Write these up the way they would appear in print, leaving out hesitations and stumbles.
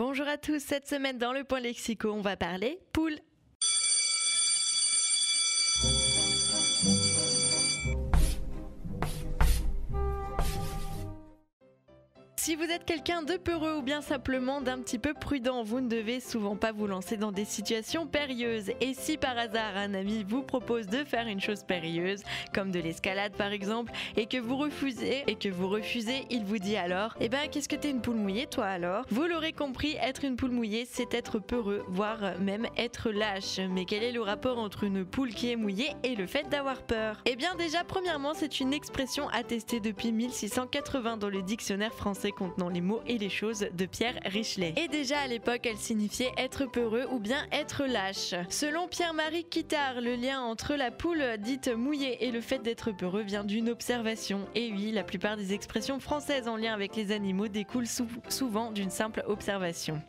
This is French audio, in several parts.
Bonjour à tous, cette semaine dans le Point Lexico, on va parler poule. Si vous êtes quelqu'un de peureux ou bien simplement d'un petit peu prudent, vous ne devez souvent pas vous lancer dans des situations périlleuses. Et si par hasard un ami vous propose de faire une chose périlleuse, comme de l'escalade par exemple, et que vous refusez, il vous dit alors « Eh ben qu'est-ce que t'es une poule mouillée toi alors ?» Vous l'aurez compris, être une poule mouillée c'est être peureux, voire même être lâche. Mais quel est le rapport entre une poule qui est mouillée et le fait d'avoir peur? Eh bien déjà premièrement c'est une expression attestée depuis 1680 dans le dictionnaire français contenant les mots et les choses de Pierre Richelet. Et déjà à l'époque, elle signifiait être peureux ou bien être lâche. Selon Pierre-Marie Quittard, le lien entre la poule dite mouillée et le fait d'être peureux vient d'une observation. Et oui, la plupart des expressions françaises en lien avec les animaux découlent souvent d'une simple observation.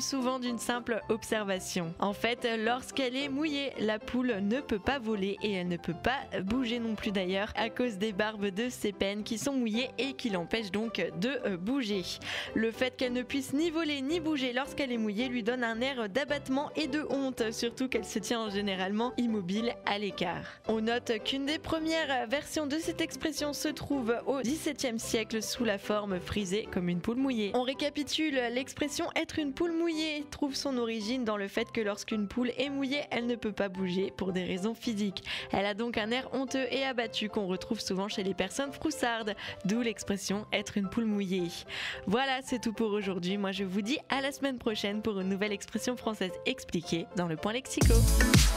En fait, lorsqu'elle est mouillée, la poule ne peut pas voler et elle ne peut pas bouger non plus d'ailleurs à cause des barbes de ses pennes qui sont mouillées et qui l'empêchent donc de bouger. Le fait qu'elle ne puisse ni voler ni bouger lorsqu'elle est mouillée lui donne un air d'abattement et de honte, surtout qu'elle se tient généralement immobile à l'écart. On note qu'une des premières versions de cette expression se trouve au XVIIe siècle sous la forme frisée comme une poule mouillée. On récapitule, l'expression être une poule mouillée trouve son origine dans le fait que lorsqu'une poule est mouillée, elle ne peut pas bouger pour des raisons physiques. Elle a donc un air honteux et abattu qu'on retrouve souvent chez les personnes froussardes, d'où l'expression être une poule mouillée. Voilà, c'est tout pour aujourd'hui. Moi, je vous dis à la semaine prochaine pour une nouvelle expression française expliquée dans le Point Lexico.